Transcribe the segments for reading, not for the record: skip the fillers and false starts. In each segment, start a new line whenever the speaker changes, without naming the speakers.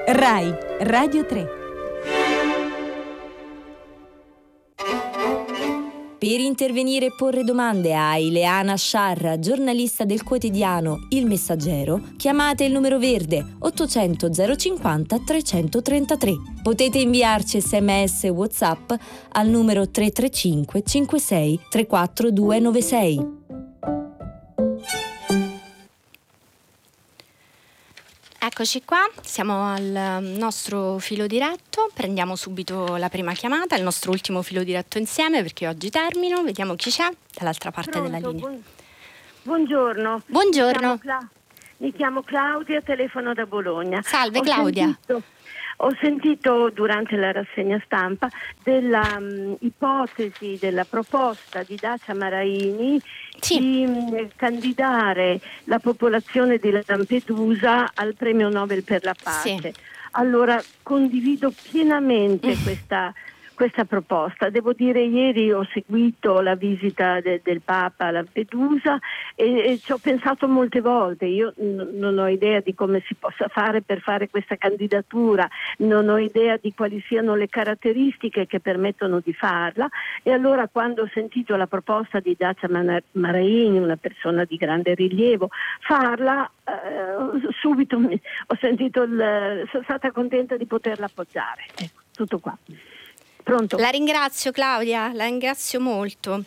Rai Radio 3. Per intervenire e porre domande a Ileana Sciarra, giornalista del quotidiano Il Messaggero, chiamate il numero verde 800 050 333. Potete inviarci SMS e WhatsApp al numero 335 56 34 296.
Eccoci qua, siamo al nostro filo diretto, prendiamo subito la prima chiamata, il nostro ultimo filo diretto insieme perché oggi termino, vediamo chi c'è dall'altra parte della linea.
Buongiorno.
Buongiorno.
Mi chiamo Claudia, telefono da Bologna.
Salve Claudia.
Ho sentito durante la rassegna stampa della ipotesi, della proposta di Dacia Maraini di candidare la popolazione di Lampedusa al premio Nobel per la pace.
Sì.
Allora condivido pienamente questa proposta. Devo dire, ieri ho seguito la visita del Papa a Lampedusa e ci ho pensato molte volte. Io non ho idea di come si possa fare per fare questa candidatura, non ho idea di quali siano le caratteristiche che permettono di farla, e allora quando ho sentito la proposta di Dacia Maraini, una persona di grande rilievo, farla, subito ho sentito sono stata contenta di poterla appoggiare. Ecco, tutto qua. Pronto?
La ringrazio Claudia, la ringrazio molto.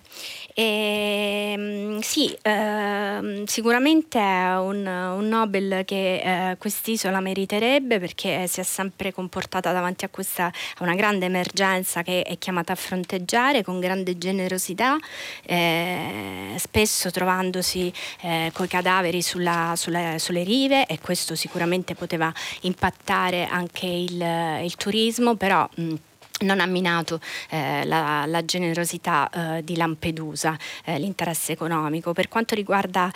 Sicuramente è un Nobel che quest'isola meriterebbe, perché si è sempre comportata davanti a una grande emergenza che è chiamata a fronteggiare con grande generosità, spesso trovandosi coi cadaveri sulle rive, e questo sicuramente poteva impattare anche il turismo, però non ha minato la generosità di Lampedusa, l'interesse economico. Per quanto riguarda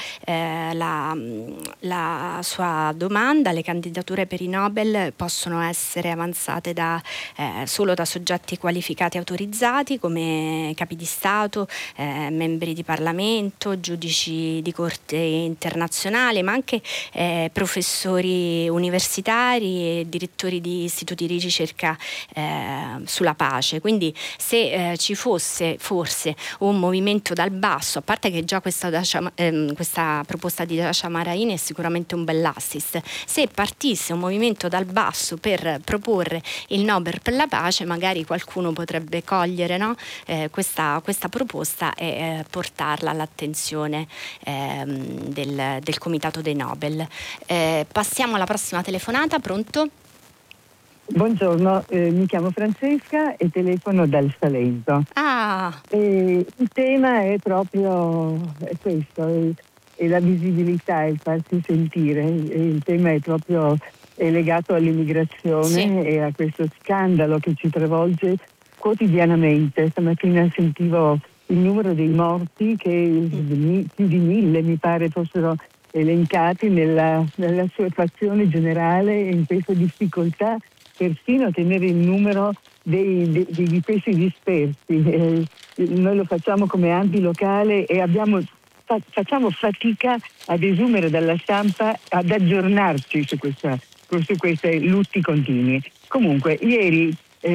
la sua domanda, le candidature per i Nobel possono essere avanzate solo da soggetti qualificati autorizzati come capi di Stato, membri di Parlamento, giudici di corte internazionale, ma anche professori universitari e direttori di istituti di ricerca sulla pace. Quindi se ci fosse forse un movimento dal basso, a parte che già questa proposta di Dacia Maraini è sicuramente un bell'assist, se partisse un movimento dal basso per proporre il Nobel per la pace, magari qualcuno potrebbe cogliere questa proposta e portarla all'attenzione del Comitato dei Nobel. Passiamo alla prossima telefonata. Pronto?
Buongiorno, mi chiamo Francesca e telefono dal Salento. Il tema è proprio questo, è la visibilità, il farsi sentire. Il tema è legato all'immigrazione e a questo scandalo che ci travolge quotidianamente. Stamattina sentivo il numero dei morti, che più di 1000 mi pare fossero elencati nella sua fazione generale, in questa difficoltà persino a tenere il numero di questi dispersi. Noi lo facciamo come ANPI locale e facciamo fatica ad esumere dalla stampa, ad aggiornarci su questi lutti continui. Comunque, ieri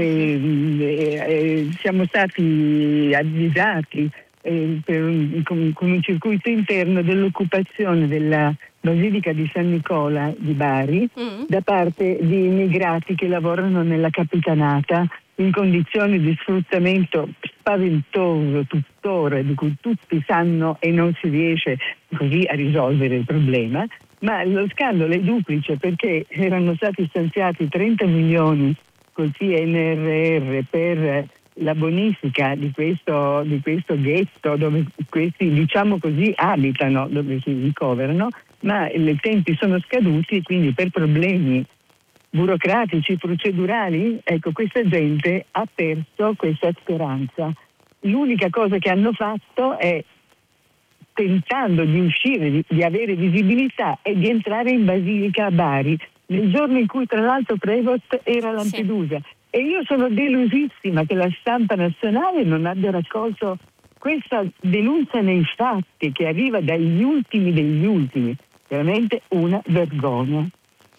siamo stati avvisati con un circuito interno dell'occupazione della Basilica di San Nicola di Bari da parte di immigrati che lavorano nella capitanata in condizioni di sfruttamento spaventoso tuttora, di cui tutti sanno e non si riesce così a risolvere il problema. Ma lo scandalo è duplice, perché erano stati stanziati 30 milioni col PNRR per la bonifica di questo ghetto dove questi, diciamo così, abitano, dove si ricoverano, ma i tempi sono scaduti e quindi per problemi burocratici, procedurali, ecco, questa gente ha perso questa speranza. L'unica cosa che hanno fatto è, tentando di uscire, di avere visibilità, e di entrare in Basilica a Bari, nel giorno in cui tra l'altro Prevost era a Lampedusa. Sì. E io sono delusissima che la stampa nazionale non abbia raccolto questa denuncia nei fatti, che arriva dagli ultimi degli ultimi. Veramente una vergogna.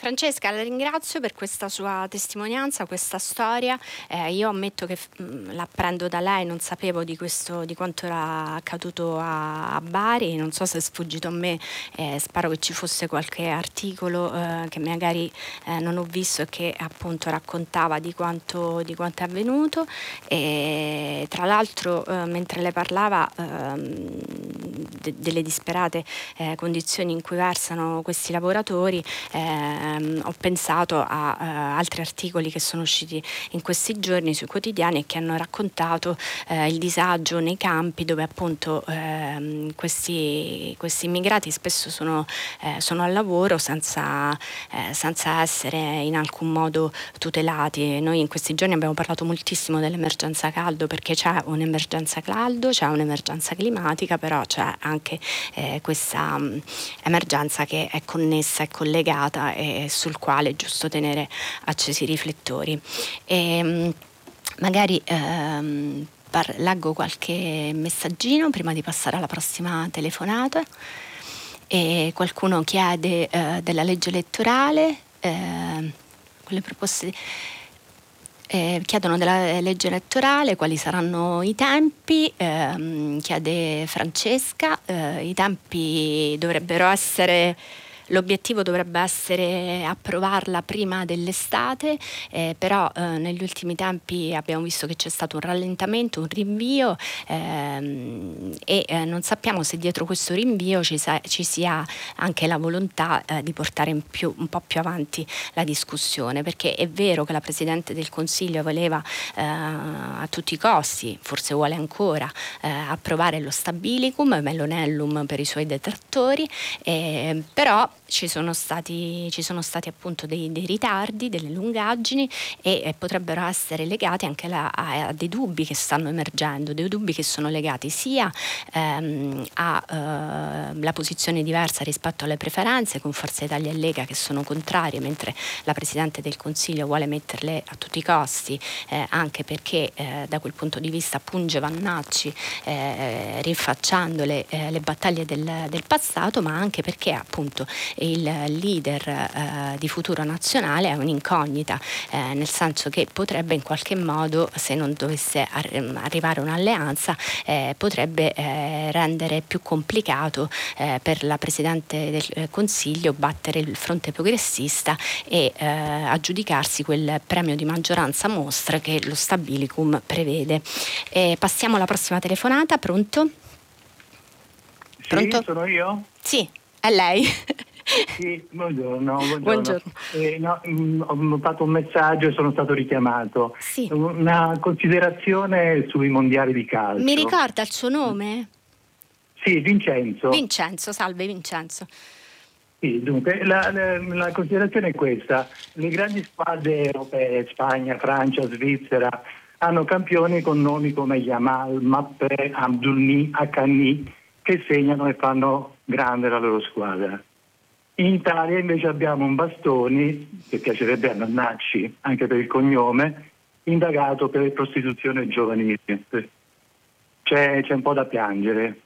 Francesca, la ringrazio per questa sua testimonianza, questa storia. Io ammetto che l'apprendo da lei, non sapevo di quanto era accaduto a Bari, non so se è sfuggito a me, spero che ci fosse qualche articolo che magari non ho visto e che appunto raccontava di quanto è avvenuto. E tra l'altro mentre lei parlava delle disperate condizioni in cui versano questi lavoratori, ho pensato a altri articoli che sono usciti in questi giorni sui quotidiani e che hanno raccontato il disagio nei campi, dove appunto questi immigrati spesso sono al lavoro senza essere in alcun modo tutelati. Noi in questi giorni abbiamo parlato moltissimo dell'emergenza caldo, perché c'è un'emergenza caldo, c'è un'emergenza climatica, però c'è anche questa emergenza che è connessa e collegata e sul quale è giusto tenere accesi i riflettori. Magari leggo qualche messaggino prima di passare alla prossima telefonata. E qualcuno chiede della legge elettorale, quelle proposte. Chiedono della legge elettorale quali saranno i tempi, chiede Francesca. I tempi dovrebbero essere, l'obiettivo dovrebbe essere approvarla prima dell'estate, però negli ultimi tempi abbiamo visto che c'è stato un rallentamento, un rinvio, e non sappiamo se dietro questo rinvio ci sia anche la volontà di portare un po' più avanti la discussione, perché è vero che la Presidente del Consiglio voleva a tutti i costi, forse vuole ancora, approvare lo stabilicum, Melonellum per i suoi detrattori, però ci sono stati appunto dei ritardi, delle lungaggini, e potrebbero essere legati anche a dei dubbi che stanno emergendo, dei dubbi che sono legati sia alla posizione diversa rispetto alle preferenze, con Forza Italia e Lega che sono contrarie, mentre la Presidente del Consiglio vuole metterle a tutti i costi, anche perché da quel punto di vista punge Vannacci, rinfacciandole le battaglie del passato, ma anche perché appunto il leader di Futuro Nazionale è un'incognita, nel senso che potrebbe in qualche modo, se non dovesse arrivare un'alleanza, potrebbe rendere più complicato per la Presidente del Consiglio battere il fronte progressista e aggiudicarsi quel premio di maggioranza mostra che lo stabilicum prevede. Passiamo alla prossima telefonata. Pronto?
Sì,
Pronto?
sono io?
Sì, è lei.
Sì, buongiorno.
Buongiorno.
Ho fatto un messaggio e sono stato richiamato.
Sì.
Una considerazione sui mondiali di calcio.
Mi ricorda il suo nome?
Sì, Vincenzo.
Vincenzo, salve Vincenzo.
Sì, dunque, la considerazione è questa. Le grandi squadre europee, Spagna, Francia, Svizzera, hanno campioni con nomi come Yamal, Mbappé, Abdulni, Akanni, che segnano e fanno grande la loro squadra. In Italia invece abbiamo un Bastoni, che piacerebbe a Vannacci anche per il cognome, indagato per prostituzione giovanile. C'è un po' da piangere.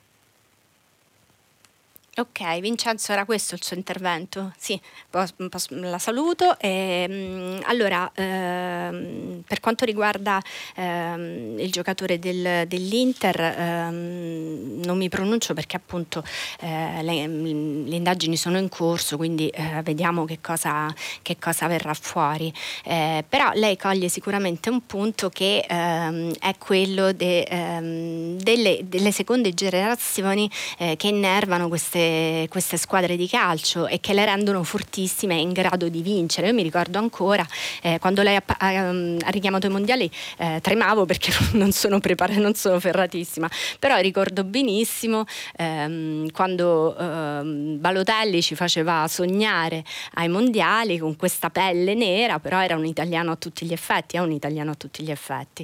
Ok, Vincenzo, era questo il suo intervento? Sì, la saluto. Allora, per quanto riguarda il giocatore dell'Inter, non mi pronuncio perché appunto le indagini sono in corso, quindi vediamo che cosa verrà fuori. Però lei coglie sicuramente un punto che è quello delle seconde generazioni che innervano queste squadre di calcio e che le rendono fortissime e in grado di vincere. Io mi ricordo ancora quando lei ha richiamato i mondiali, tremavo perché non sono ferratissima, però ricordo benissimo quando Balotelli ci faceva sognare ai mondiali con questa pelle nera, però era un italiano a tutti gli effetti, è un italiano a tutti gli effetti.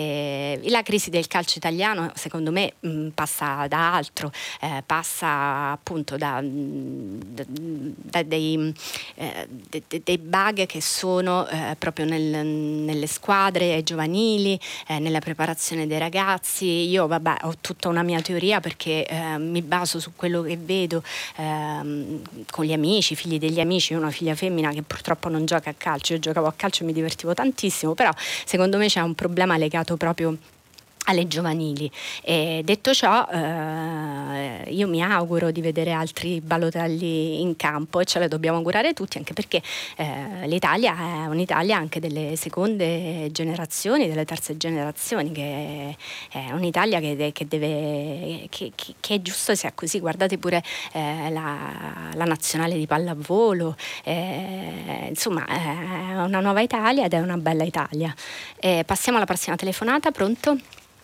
La crisi del calcio italiano secondo me passa da altro, passa appunto dei bug che sono proprio nelle squadre giovanili, nella preparazione dei ragazzi. Io ho tutta una mia teoria, perché mi baso su quello che vedo con gli amici, figli degli amici. Io ho una figlia femmina che purtroppo non gioca a calcio. Io giocavo a calcio e mi divertivo tantissimo, però secondo me c'è un problema legato proprio alle giovanili. E detto ciò, io mi auguro di vedere altri Balotelli in campo, e ce le dobbiamo augurare tutti, anche perché l'Italia è un'Italia anche delle seconde generazioni, delle terze generazioni, che è un'Italia che è giusto sia così. Guardate pure la nazionale di pallavolo, insomma è una nuova Italia ed è una bella Italia. Passiamo alla prossima telefonata. Pronto?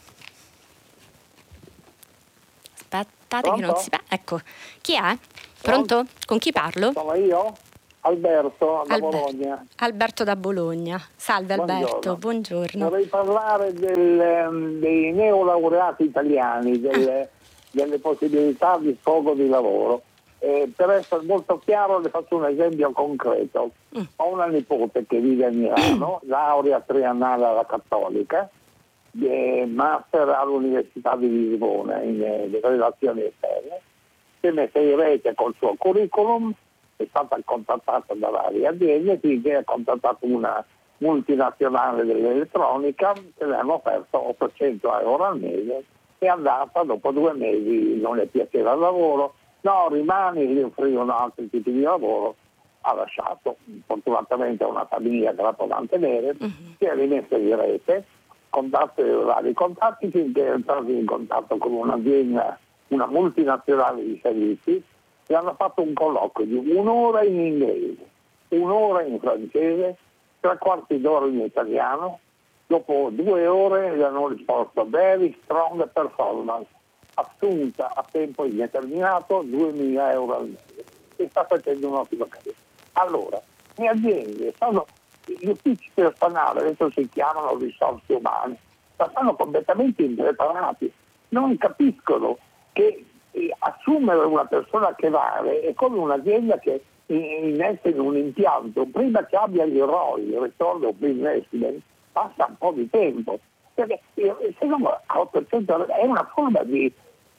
Aspettate. Pronto? Che non si... Ecco, chi è? Pronto? Con chi parlo?
Sono io, Alberto da Bologna.
Alberto da Bologna. Salve Alberto, buongiorno.
Vorrei parlare dei neolaureati italiani, delle possibilità di sfogo di lavoro. Per essere molto chiaro le faccio un esempio concreto. Ho una nipote che vive a Milano, laurea triennale alla Cattolica, master all'Università di Lisbona in relazioni esterne. Si è messa in rete col suo curriculum, è stata contattata da varie aziende, finché ha contattato una multinazionale dell'elettronica, che le hanno offerto 800 euro al mese. È andata, dopo 2 mesi non le piaceva il lavoro, no, rimani, gli offrivano altri tipi di lavoro, ha lasciato. Fortunatamente è una famiglia che la può mantenere, si è rimessa in rete, vari contatti, finché è entrato in contatto con un'azienda, una multinazionale di servizi, e hanno fatto un colloquio di 1 ora in inglese, 1 ora in francese, 3/4 d'ora in italiano. Dopo 2 ore gli hanno risposto very strong performance, assunta a tempo indeterminato, 2.000 euro al mese, e sta facendo un'ottima carriera. Allora, le aziende gli uffici personali, adesso si chiamano risorse umane, ma sono completamente impreparati, non capiscono che assumere una persona che vale è come un'azienda che investe in un impianto, prima che abbia gli ROI, il return of investment, passa un po' di tempo, perché se no a 800 euro è una forma di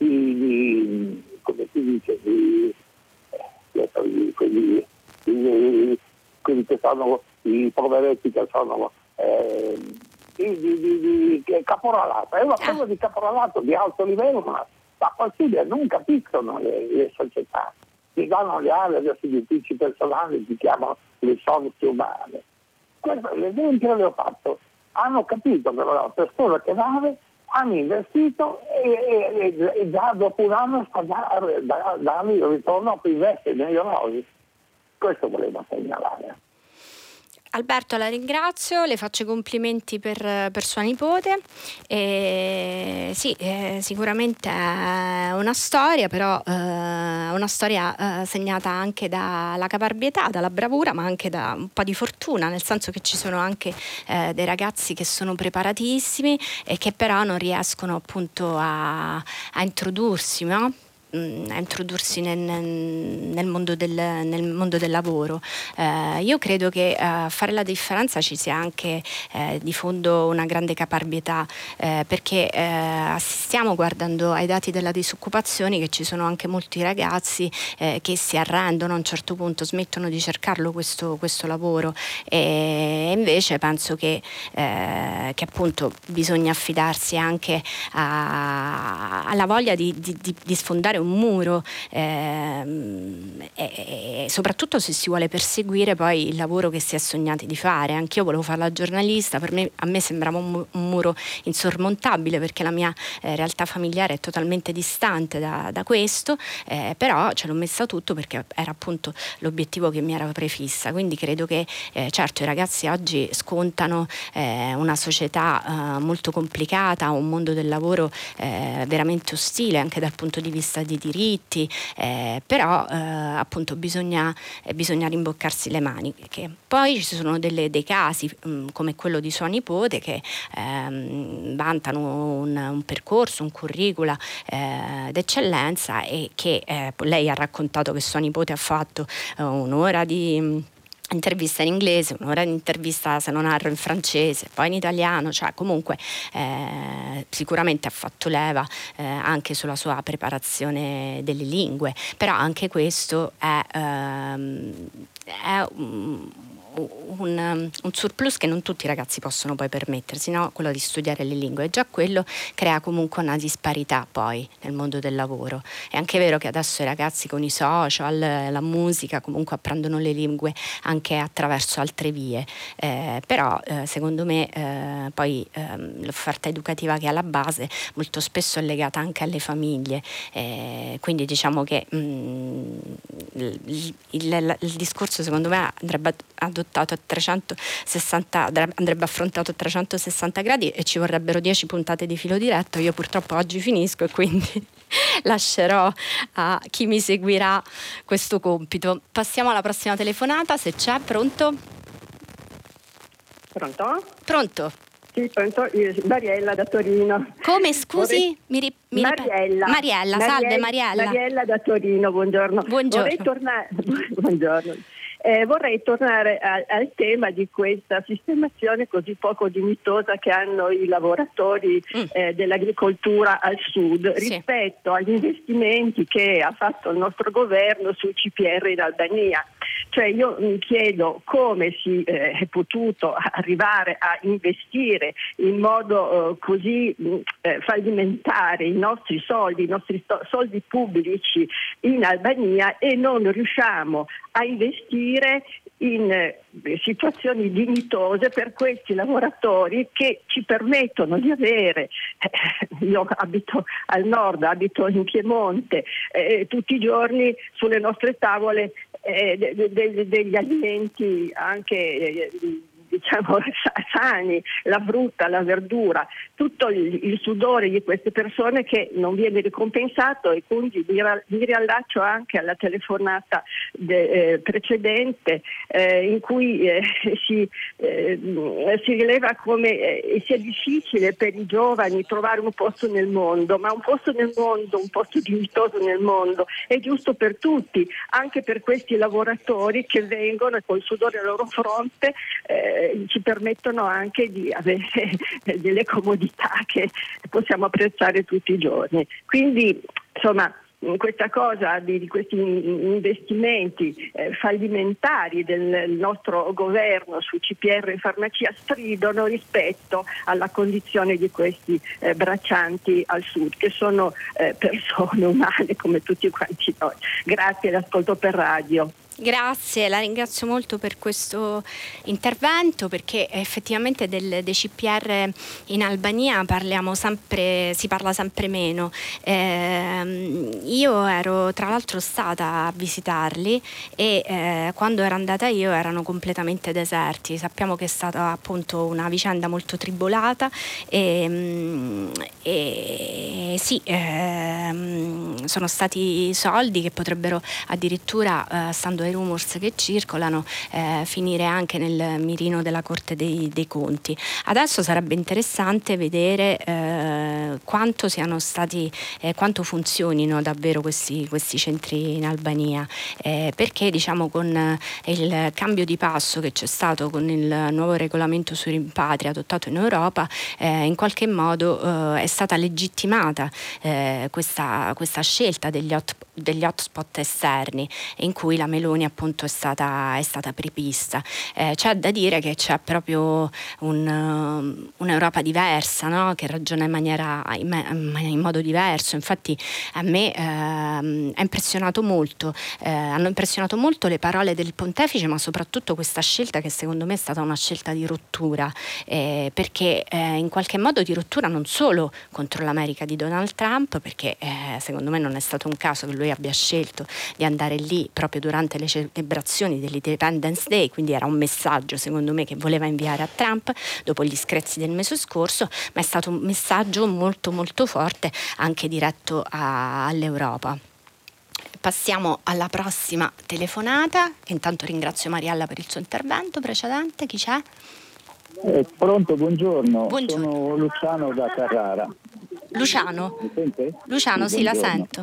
come si dice, quelli che sono i poveretti, che sono di caporalato, è una forma di caporalato di alto livello, ma possibile, non capiscono le società, si danno le ali, adesso gli uffici personali si chiamano risorse umane. Questo l'esempio che ho fatto, hanno capito che la persona che vale, hanno investito e già dopo un anno sta dando il ritorno più investe negli eroi. Questo volevo segnalare.
Alberto, la ringrazio, le faccio i complimenti per sua nipote. Sì, sicuramente è una storia, però una storia segnata anche dalla caparbietà, dalla bravura, ma anche da un po' di fortuna, nel senso che ci sono anche dei ragazzi che sono preparatissimi e che però non riescono appunto a introdursi, no? A introdursi nel mondo del lavoro. Io credo che a fare la differenza ci sia anche di fondo una grande caparbietà, perché assistiamo, guardando ai dati della disoccupazione, che ci sono anche molti ragazzi che si arrendono a un certo punto, smettono di cercarlo questo lavoro, e invece penso che appunto bisogna affidarsi anche alla voglia di sfondare un muro, e soprattutto se si vuole perseguire poi il lavoro che si è sognati di fare. Anch'io volevo fare la giornalista, a me sembrava un muro insormontabile, perché la mia realtà familiare è totalmente distante da questo, però ce l'ho messa tutto perché era appunto l'obiettivo che mi era prefissa. Quindi credo che certo i ragazzi oggi scontano una società molto complicata, un mondo del lavoro veramente ostile anche dal punto di vista di diritti, però appunto bisogna rimboccarsi le mani, perché poi ci sono dei casi come quello di sua nipote che vantano un percorso, un curricula d'eccellenza, e che lei ha raccontato che sua nipote ha fatto un'ora di intervista in inglese, un'ora di intervista, se non erro, in francese, poi in italiano, cioè comunque sicuramente ha fatto leva anche sulla sua preparazione delle lingue, però anche questo è un surplus che non tutti i ragazzi possono poi permettersi, no? Quello di studiare le lingue, e già quello crea comunque una disparità poi nel mondo del lavoro. È anche vero che adesso i ragazzi con i social, la musica, comunque apprendono le lingue anche attraverso altre vie, però secondo me poi l'offerta educativa che è alla base molto spesso è legata anche alle famiglie, quindi diciamo che il discorso secondo me andrebbe adottato andrebbe affrontato a 360 gradi, e ci vorrebbero 10 puntate di filo diretto. Io purtroppo oggi finisco, e quindi lascerò a chi mi seguirà questo compito. Passiamo alla prossima telefonata, se c'è. Pronto? Pronto?
Sì, pronto. Mariella da Torino.
Come, scusi?
Mariella.
Salve Mariella.
Mariella da Torino, buongiorno.
Buongiorno.
Buongiorno. Vorrei tornare al tema di questa sistemazione così poco dignitosa che hanno i lavoratori dell'agricoltura al sud,
sì,
rispetto agli investimenti che ha fatto il nostro governo sul CPR in Albania. Cioè io mi chiedo come si è potuto arrivare a investire in modo così fallimentare i nostri soldi pubblici in Albania, e non riusciamo a investire in situazioni dignitose per questi lavoratori che ci permettono di avere, io abito al nord, abito in Piemonte, tutti i giorni sulle nostre tavole degli alimenti anche diciamo sani, la frutta, la verdura, tutto il sudore di queste persone che non viene ricompensato. E quindi mi riallaccio anche alla telefonata precedente in cui si rileva come sia difficile per i giovani trovare un posto nel mondo, ma un posto nel mondo, un posto dignitoso nel mondo è giusto per tutti, anche per questi lavoratori che vengono e col sudore alla loro fronte ci permettono anche di avere delle comodità che possiamo apprezzare tutti i giorni. Quindi insomma questa cosa di questi investimenti fallimentari del nostro governo su CPR e farmacia stridono rispetto alla condizione di questi braccianti al sud, che sono persone umane come tutti quanti noi. Grazie, l'ascolto per radio.
Grazie, la ringrazio molto per questo intervento, perché effettivamente dei CPR in Albania si parla sempre meno. Io ero tra l'altro stata a visitarli e quando ero andata io erano completamente deserti. Sappiamo che è stata appunto una vicenda molto tribolata e sì, sono stati soldi che potrebbero addirittura, stando ai rumors che circolano, finire anche nel mirino della Corte dei Conti. Adesso sarebbe interessante vedere quanto siano stati, quanto funzionino davvero questi centri in Albania, perché diciamo con il cambio di passo che c'è stato con il nuovo regolamento sui rimpatri adottato in Europa, in qualche modo è stata legittimata questa scelta degli hotspot esterni, in cui la Meloni appunto è stata prepista. C'è da dire che c'è proprio un'Europa diversa, no? Che ragiona in modo diverso. Infatti a me hanno impressionato molto le parole del pontefice, ma soprattutto questa scelta, che secondo me è stata una scelta di rottura, perché in qualche modo di rottura non solo contro l'America di Donald Trump, perché secondo me non è stato un caso che lui poi abbia scelto di andare lì proprio durante le celebrazioni dell'Independence Day, quindi era un messaggio secondo me che voleva inviare a Trump dopo gli screzi del mese scorso, ma è stato un messaggio molto molto forte anche diretto all'Europa. Passiamo alla prossima telefonata. Intanto ringrazio Mariella per il suo intervento precedente. Chi c'è?
Pronto, buongiorno.
Buongiorno.
Sono Luciano da Carrara.
Luciano?
Mi sente?
Luciano, sì, la sento.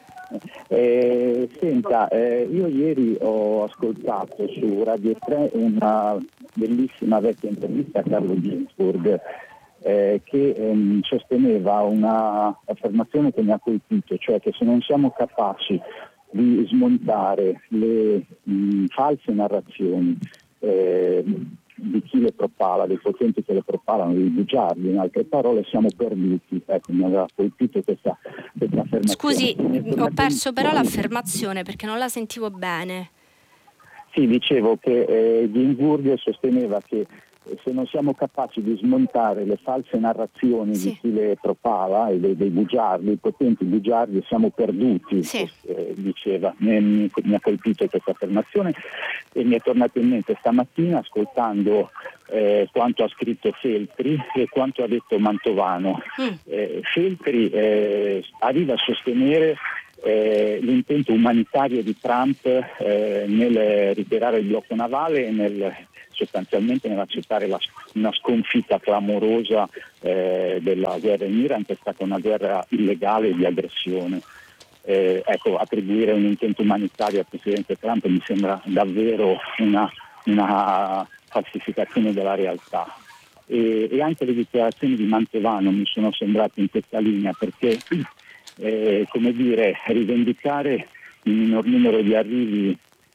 Senta, io ieri ho ascoltato su Radio 3 una bellissima vecchia intervista a Carlo Ginzburg che sosteneva una affermazione che mi ha colpito, cioè che se non siamo capaci di smontare le false narrazioni di chi le propala, dei potenti che le propalano, dei bugiardi, in altre parole siamo perduti. Ecco, mi aveva colpito questa affermazione.
Scusi, ho perso però l'affermazione perché non la sentivo bene.
Sì, dicevo che Ginzburg sosteneva che se non siamo capaci di smontare le false narrazioni di chi le propala e dei bugiardi, i potenti bugiardi, siamo perduti, diceva. Mi ha colpito questa affermazione e mi è tornato in mente stamattina ascoltando quanto ha scritto Feltri e quanto ha detto Mantovano. Feltri arriva a sostenere l'intento umanitario di Trump nel ritirare il blocco navale e sostanzialmente nell'accettare una sconfitta clamorosa della guerra in Iran, che è stata una guerra illegale di aggressione. Ecco, attribuire un intento umanitario al presidente Trump mi sembra davvero una falsificazione della realtà. E anche le dichiarazioni di Mantovano mi sono sembrate in questa linea, perché rivendicare il minor numero di arrivi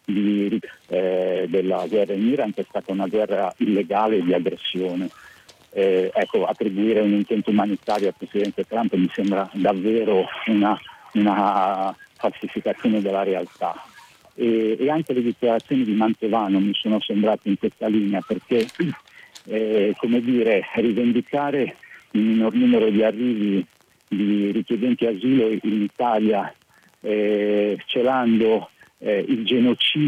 della guerra in Iran, che è stata una guerra illegale di aggressione. Attribuire un intento umanitario al presidente Trump mi sembra davvero una falsificazione della realtà. E anche le dichiarazioni di Mantovano mi sono sembrate in questa linea, perché rivendicare il minor numero di arrivi di richiedenti asilo in Italia celando il genocidio